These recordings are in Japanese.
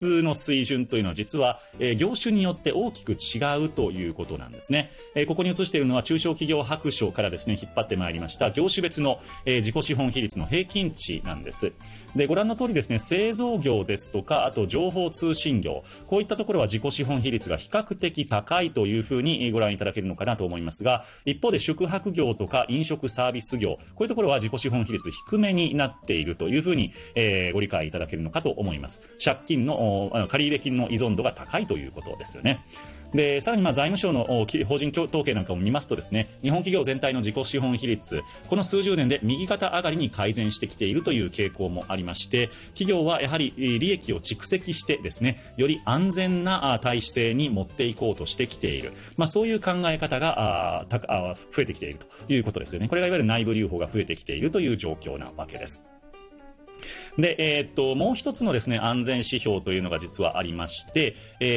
の水準というのは実は、業種によって大きく違うということなんですね。ここに映しているのは中小企業白書からですね、引っ張ってまいりました業種別の、自己資本比率の平均値なんです。で、ご覧の通りですね、製造業ですとか、あと情報通信業、こういったところは自己資本比率が比較的高いというふうにご覧いただけるのかなと思いますが、一方で宿泊業とか飲食サービス業、こういうところは自己資本比率低めになっているというふうに、ご理解いただけるのかと思います。借金の借入金の依存度が高いということですよね。で、さらに財務省の法人統計なんかを見ますとですね、日本企業全体の自己資本比率、この数十年で右肩上がりに改善してきているという傾向もありまして、企業はやはり利益を蓄積してですね、より安全な体制に持っていこうとしてきている。そういう考え方が増えてきているということですよね。これがいわゆる内部留保が増えてきているという状況なわけです。で、もう一つのですね、安全指標というのが実はありまして、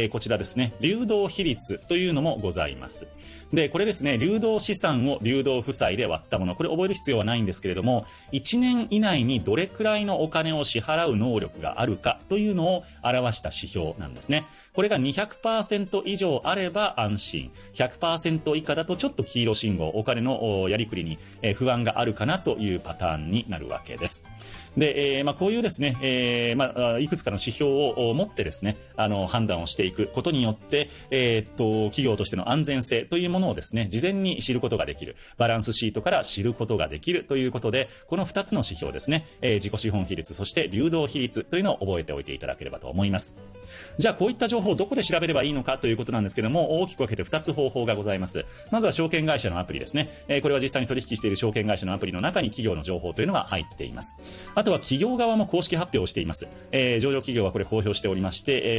こちらですね、流動比率というのもございます。で、これですね、流動資産を流動負債で割ったもの、これ覚える必要はないんですけれども、1年以内にどれくらいのお金を支払う能力があるかというのを表した指標なんですね。これが 200% 以上あれば安心、100% 以下だとちょっと黄色信号、お金のやりくりに不安があるかなというパターンになるわけです。で、こういうですね、いくつかの指標を持ってですね、判断をしていくことによって、企業としての安全性というものをですね、事前に知ることができる。バランスシートから知ることができるということで、この2つの指標ですね、自己資本比率、そして流動比率というのを覚えておいていただければと思います。じゃあ、こういった情報をどこで調べればいいのかということなんですけども、大きく分けて2つ方法がございます。まずは証券会社のアプリですね。これは実際に取引している証券会社のアプリの中に企業の情報というのが入っています。あとは企業側も公式発表をしています。上場企業はこれ公表しておりまして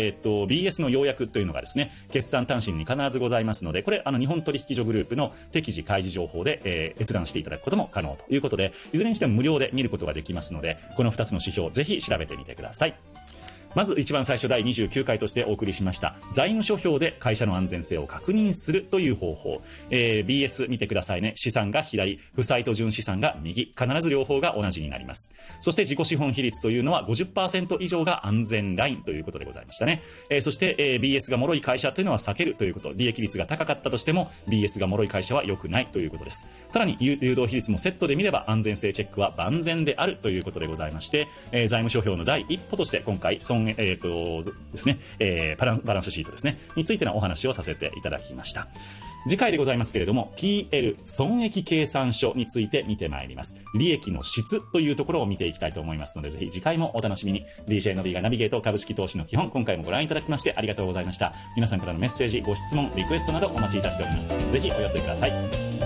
、BS の要約というのがですね、決算短信に必ずございますので、これ日本取引所グループの適時開示情報で、閲覧していただくことも可能ということで、いずれにしても無料で見ることができますので、この2つの指標ぜひ調べてみてください。まず一番最初第29回としてお送りしました財務諸表で会社の安全性を確認するという方法、BS 見てくださいね。資産が左、負債と純資産が右、必ず両方が同じになります。そして自己資本比率というのは 50% 以上が安全ラインということでございましたね。そして、BS が脆い会社というのは避けるということ、利益率が高かったとしても BS が脆い会社は良くないということです。さらに流動比率もセットで見れば安全性チェックは万全であるということでございまして、財務諸表の第一歩として今回ですね、バランスシートですねについてのお話をさせていただきました。次回でございますけれども PL 損益計算書について見てまいります。利益の質というところを見ていきたいと思いますので、ぜひ次回もお楽しみに。 DJ のびがナビゲート株式投資の基本、今回もご覧いただきましてありがとうございました。皆さんからのメッセージ、ご質問、リクエストなどお待ちいたしております。ぜひお寄せください。